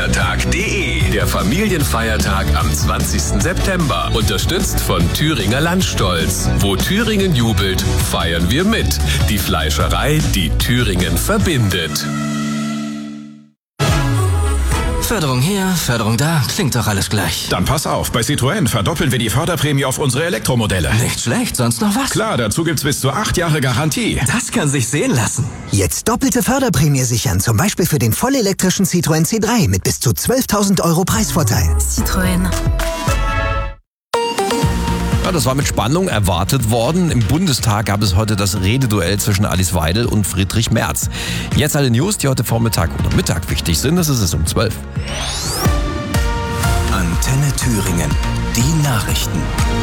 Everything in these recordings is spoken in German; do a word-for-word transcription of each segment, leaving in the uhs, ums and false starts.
Familienfeiertag punkt de. Der Familienfeiertag am zwanzigsten September. Unterstützt von Thüringer Landstolz. Wo Thüringen jubelt, feiern wir mit. Die Fleischerei, die Thüringen verbindet. Förderung hier, Förderung da, klingt doch alles gleich. Dann pass auf, bei Citroën verdoppeln wir die Förderprämie auf unsere Elektromodelle. Nicht schlecht, sonst noch was? Klar, dazu gibt's bis zu acht Jahre Garantie. Das kann sich sehen lassen. Jetzt doppelte Förderprämie sichern, zum Beispiel für den vollelektrischen Citroën C drei mit bis zu zwölftausend Euro Preisvorteil. Citroën. Ja, das war mit Spannung erwartet worden. Im Bundestag gab es heute das Rededuell zwischen Alice Weidel und Friedrich Merz. Jetzt alle News, die heute Vormittag oder Mittag wichtig sind. Das ist es um zwölf. Antenne Thüringen. Die Nachrichten.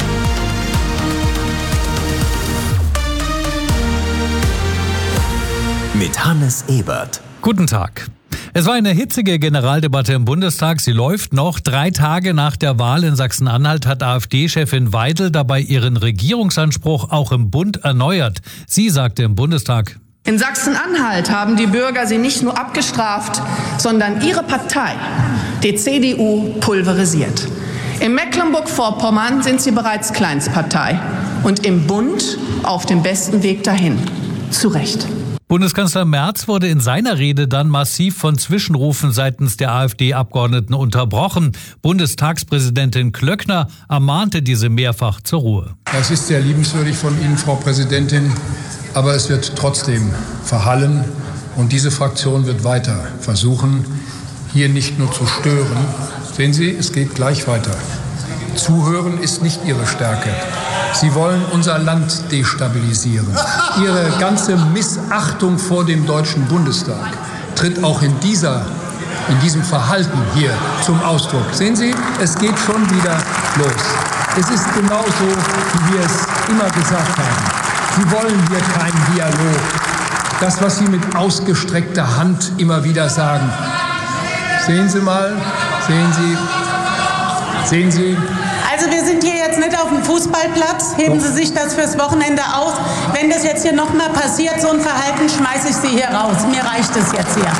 Mit Hannes Ebert. Guten Tag. Es war eine hitzige Generaldebatte im Bundestag. Sie läuft noch. Drei Tage nach der Wahl in Sachsen-Anhalt hat AfD-Chefin Weidel dabei ihren Regierungsanspruch auch im Bund erneuert. Sie sagte im Bundestag: In Sachsen-Anhalt haben die Bürger sie nicht nur abgestraft, sondern ihre Partei, die C D U, pulverisiert. In Mecklenburg-Vorpommern sind sie bereits Kleinstpartei und im Bund auf dem besten Weg dahin. Zu Recht. Bundeskanzler Merz wurde in seiner Rede dann massiv von Zwischenrufen seitens der AfD-Abgeordneten unterbrochen. Bundestagspräsidentin Klöckner ermahnte diese mehrfach zur Ruhe. Das ist sehr liebenswürdig von Ihnen, Frau Präsidentin, aber es wird trotzdem verhallen. Und diese Fraktion wird weiter versuchen, hier nicht nur zu stören. Sehen Sie, es geht gleich weiter. Zuhören ist nicht Ihre Stärke. Sie wollen unser Land destabilisieren. Ihre ganze Missachtung vor dem Deutschen Bundestag tritt auch in, dieser, in diesem Verhalten hier zum Ausdruck. Sehen Sie, es geht schon wieder los. Es ist genauso, wie wir es immer gesagt haben. Sie wollen hier keinen Dialog. Das, was Sie mit ausgestreckter Hand immer wieder sagen. Sehen Sie mal, sehen Sie, sehen Sie. Also wir sind hier jetzt nicht auf dem Fußballplatz. Heben Sie sich das fürs Wochenende aus. Wenn das jetzt hier nochmal passiert, so ein Verhalten, schmeiße ich Sie hier raus. Mir reicht es jetzt hier.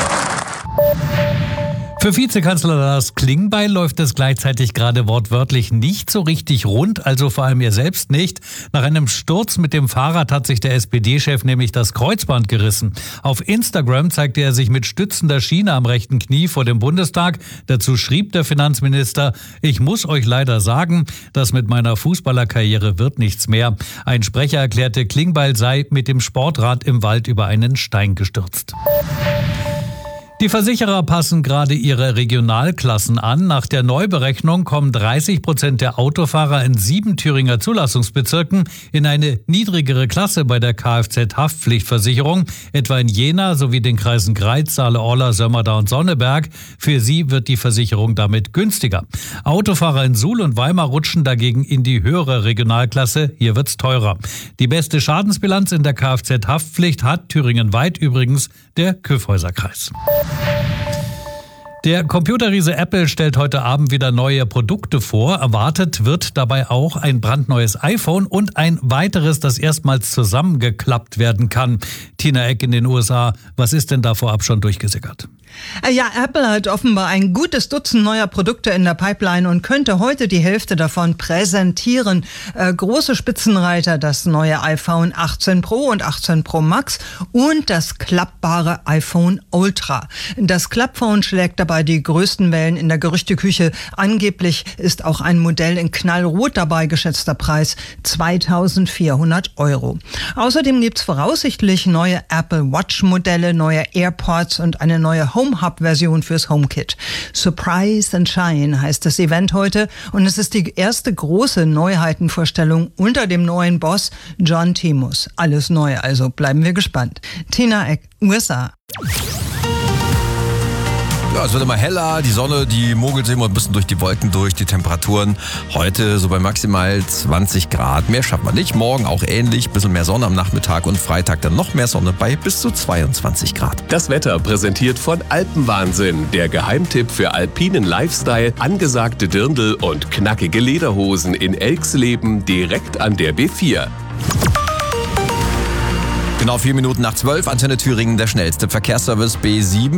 Für Vizekanzler Lars Klingbeil läuft es gleichzeitig gerade wortwörtlich nicht so richtig rund, also vor allem er selbst nicht. Nach einem Sturz mit dem Fahrrad hat sich der S P D-Chef nämlich das Kreuzband gerissen. Auf Instagram zeigte er sich mit stützender Schiene am rechten Knie vor dem Bundestag. Dazu schrieb der Finanzminister: Ich muss euch leider sagen, das mit meiner Fußballerkarriere wird nichts mehr. Ein Sprecher erklärte, Klingbeil sei mit dem Sportrad im Wald über einen Stein gestürzt. Die Versicherer passen gerade ihre Regionalklassen an. Nach der Neuberechnung kommen dreißig Prozent der Autofahrer in sieben Thüringer Zulassungsbezirken in eine niedrigere Klasse bei der Kfz-Haftpflichtversicherung, etwa in Jena sowie den Kreisen Greiz, Saale-Orla, Sömmerda und Sonneberg. Für sie wird die Versicherung damit günstiger. Autofahrer in Suhl und Weimar rutschen dagegen in die höhere Regionalklasse. Hier wird's teurer. Die beste Schadensbilanz in der Kfz-Haftpflicht hat thüringenweit übrigens der Kyffhäuser-Kreis. Der Computerriese Apple stellt heute Abend wieder neue Produkte vor. Erwartet wird dabei auch ein brandneues iPhone und ein weiteres, das erstmals zusammengeklappt werden kann. Tina Eck in den U S A, was ist denn da vorab schon durchgesickert? Ja, Apple hat offenbar ein gutes Dutzend neuer Produkte in der Pipeline und könnte heute die Hälfte davon präsentieren. Äh, große Spitzenreiter, das neue iPhone achtzehn Pro und achtzehn Pro Max und das klappbare iPhone Ultra. Das Klappphone schlägt dabei die größten Wellen in der Gerüchteküche. Angeblich ist auch ein Modell in Knallrot dabei, geschätzter Preis zweitausendvierhundert Euro. Außerdem gibt's voraussichtlich neue Apple Watch Modelle, neue AirPods und eine neue Home Hub Version fürs HomeKit. Surprise and Shine heißt das Event heute und es ist die erste große Neuheitenvorstellung unter dem neuen Boss John Timus. Alles neu, also bleiben wir gespannt. Tina Eck, U S A. Ja, es wird immer heller, die Sonne, die mogelt sich immer ein bisschen durch die Wolken durch, die Temperaturen heute so bei maximal zwanzig Grad. Mehr schafft man nicht, morgen auch ähnlich, ein bisschen mehr Sonne am Nachmittag und Freitag dann noch mehr Sonne bei bis zu zweiundzwanzig Grad. Das Wetter präsentiert von Alpenwahnsinn, der Geheimtipp für alpinen Lifestyle, angesagte Dirndl und knackige Lederhosen in Elxleben direkt an der B vier. Genau vier Minuten nach zwölf, Antenne Thüringen, der schnellste Verkehrsservice B sieben.